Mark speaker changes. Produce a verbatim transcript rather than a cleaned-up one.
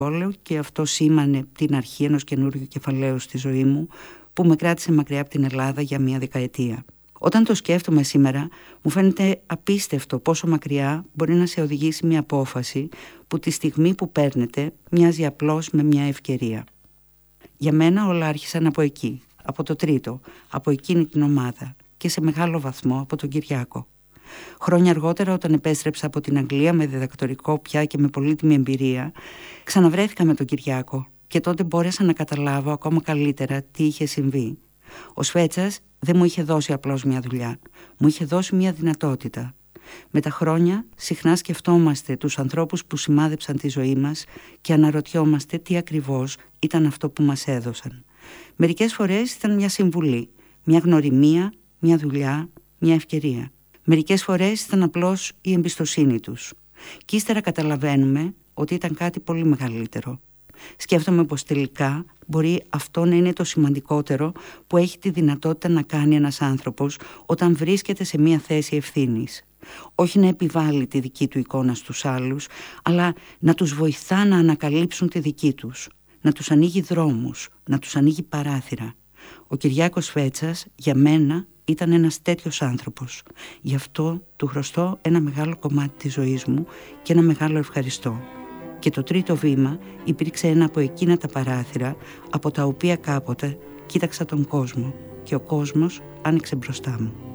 Speaker 1: όλο και αυτό σήμανε την αρχή ενός καινούριου κεφαλαίου στη ζωή μου που με κράτησε μακριά από την Ελλάδα για μια δεκαετία. Όταν το σκέφτομαι σήμερα, μου φαίνεται απίστευτο πόσο μακριά μπορεί να σε οδηγήσει μια απόφαση που τη στιγμή που παίρνετε μοιάζει απλώς με μια ευκαιρία. Για μένα όλα άρχισαν από εκεί, από το τρίτο, από εκείνη την ομάδα και σε μεγάλο βαθμό από τον Κυριάκο. Χρόνια αργότερα, όταν επέστρεψα από την Αγγλία με διδακτορικό πια και με πολύτιμη εμπειρία, ξαναβρέθηκα με τον Κυριάκο και τότε μπόρεσα να καταλάβω ακόμα καλύτερα τι είχε συμβεί. Ο Σφέτσας δεν μου είχε δώσει απλώς μια δουλειά, μου είχε δώσει μια δυνατότητα. Με τα χρόνια συχνά σκεφτόμαστε τους ανθρώπους που σημάδεψαν τη ζωή μας και αναρωτιόμαστε τι ακριβώς ήταν αυτό που μας έδωσαν. Μερικές φορές ήταν μια συμβουλή, μια γνωριμία, μια δουλειά, μια ευκαιρία. Μερικές φορές ήταν απλώς η εμπιστοσύνη τους. Και ύστερα καταλαβαίνουμε ότι ήταν κάτι πολύ μεγαλύτερο. Σκέφτομαι πως τελικά μπορεί αυτό να είναι το σημαντικότερο που έχει τη δυνατότητα να κάνει ένας άνθρωπος όταν βρίσκεται σε μια θέση ευθύνης. Όχι να επιβάλλει τη δική του εικόνα στους άλλους, αλλά να τους βοηθά να ανακαλύψουν τη δική τους, να τους ανοίγει δρόμους, να τους ανοίγει παράθυρα. Ο Κυριάκος Σφέτσας για μένα ήταν ένας τέτοιος άνθρωπος. Γι' αυτό του χρωστώ ένα μεγάλο κομμάτι της ζωής μου και ένα μεγάλο ευχαριστώ. Και το τρίτο βήμα υπήρξε ένα από εκείνα τα παράθυρα από τα οποία κάποτε κοίταξα τον κόσμο και ο κόσμος άνοιξε μπροστά μου.